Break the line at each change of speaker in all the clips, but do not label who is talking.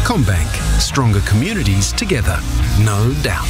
CommBank. Stronger communities together. No doubt.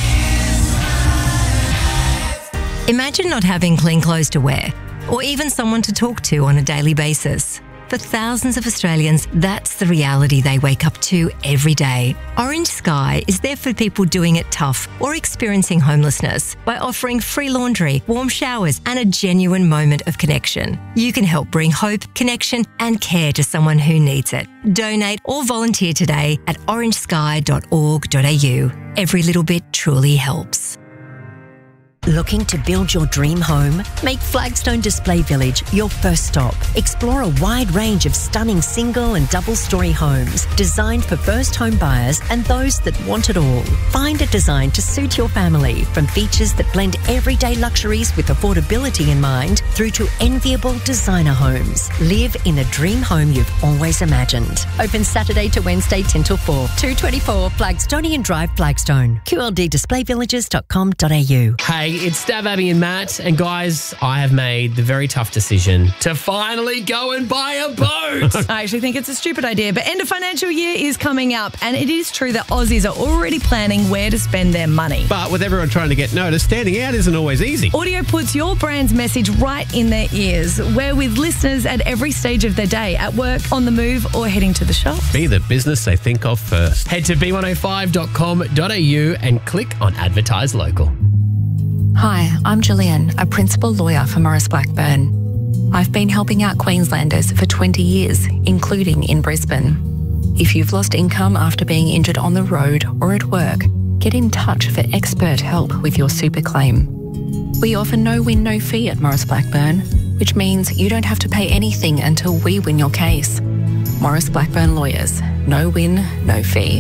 Imagine not having clean clothes to wear, or even someone to talk to on a daily basis. For thousands of Australians, that's the reality they wake up to every day. Orange Sky is there for people doing it tough or experiencing homelessness by offering free laundry, warm showers, and a genuine moment of connection. You can help bring hope, connection, and care to someone who needs it. Donate or volunteer today at orangesky.org.au. Every little bit truly helps.
Looking to build your dream home? Make Flagstone Display Village your first stop. Explore a wide range of stunning single and double-storey homes designed for first home buyers and those that want it all. Find a design to suit your family, from features that blend everyday luxuries with affordability in mind through to enviable designer homes. Live in a dream home you've always imagined. Open Saturday to Wednesday 10 till 4. 224 Flagstonian Drive, Flagstone. QLDdisplayvillages.com.au.
Hey, it's Stav, Abby and Matt. And guys, I have made the very tough decision to finally go and buy a boat.
I actually think it's a stupid idea, but end of financial year is coming up, and it is true that Aussies are already planning where to spend their money.
But with everyone trying to get noticed, standing out isn't always easy.
Audio puts your brand's message right in their ears. We're with listeners at every stage of their day, at work, on the move, or heading to the shop.
Be the business they think of first.
Head to b105.com.au and click on Advertise Local.
Hi, I'm Gillian, a principal lawyer for Maurice Blackburn. I've been helping out Queenslanders for 20 years, including in Brisbane. If you've lost income after being injured on the road or at work, get in touch for expert help with your super claim. We offer no win, no fee at Maurice Blackburn, which means you don't have to pay anything until we win your case. Maurice Blackburn Lawyers. No win, no fee.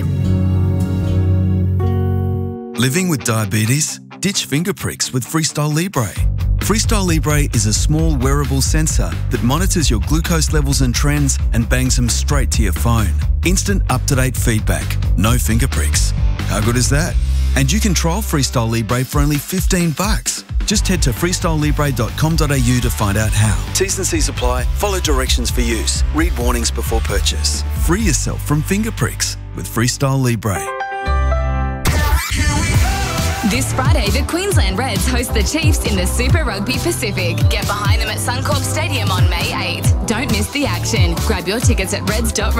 Living with diabetes? Ditch finger pricks with Freestyle Libre. Freestyle Libre is a small wearable sensor that monitors your glucose levels and trends and bangs them straight to your phone. Instant up-to-date feedback. No finger pricks. How good is that? And you can trial Freestyle Libre for only $15. Just head to freestylelibre.com.au to find out how. T's and C's apply. Follow directions for use. Read warnings before purchase. Free yourself from finger pricks with Freestyle Libre.
This Friday, the Queensland Reds host the Chiefs in the Super Rugby Pacific. Get behind them at Suncorp Stadium on May 8th. Don't miss the action. Grab your tickets at reds.com.